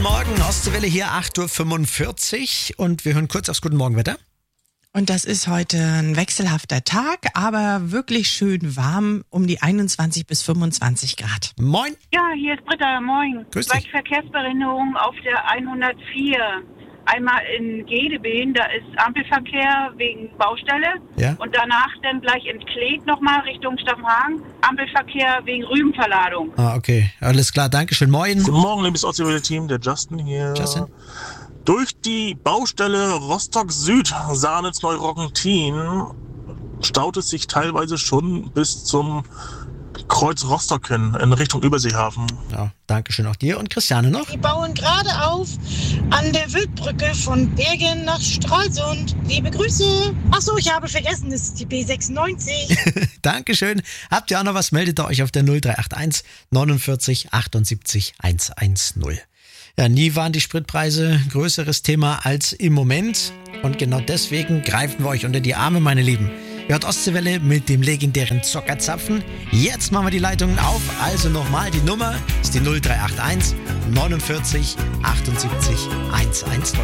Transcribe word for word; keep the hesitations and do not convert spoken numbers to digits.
Guten Morgen, Ostseewelle hier, acht Uhr fünfundvierzig und wir hören kurz aufs Guten Morgen-Wetter. Und das ist heute ein wechselhafter Tag, aber wirklich schön warm, um die einundzwanzig bis fünfundzwanzig Grad. Moin. Ja, hier ist Britta, moin. Grüß Zwei dich. Verkehrsbehinderungen auf der hundertvier. Einmal in Gedebeen, da ist Ampelverkehr wegen Baustelle. Ja. Und danach dann gleich in Kleed nochmal Richtung Stammhagen. Ampelverkehr wegen Rübenverladung. Ah, okay, alles klar, dankeschön. Moin. Guten Morgen, liebes Ostseewelle-Team, der Justin hier. Justin. Durch die Baustelle Rostock Süd, Sahnitz Neurocken-Tien, staut es sich teilweise schon bis zum Kreuz Rostock hin, in Richtung Überseehafen. Ja, dankeschön auch dir und Christiane noch. Die bauen gerade auf an der Wildbrücke von Bergen nach Stralsund. Liebe Grüße. Achso, ich habe vergessen, das ist die B sechsundneunzig. Dankeschön. Habt ihr auch noch was, meldet ihr euch auf der null drei acht eins neunundvierzig achtundsiebzig hundertzehn. Ja, nie waren die Spritpreise größeres Thema als im Moment. Und genau deswegen greifen wir euch unter die Arme, meine Lieben. Ihr hört Ostseewelle mit dem legendären Zockerzapfen. Jetzt machen wir die Leitungen auf. Also nochmal, die Nummer ist die null drei acht eins neunundvierzig achtundsiebzig hundertzehn.